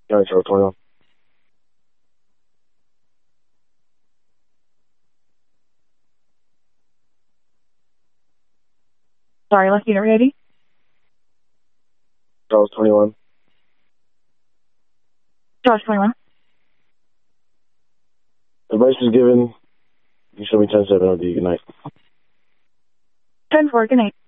County Charles 21. Sorry, left unit ready. Charles 21. Charles 21. Advice is given. You show me 10-7 OD. Good night. 10-4, good night.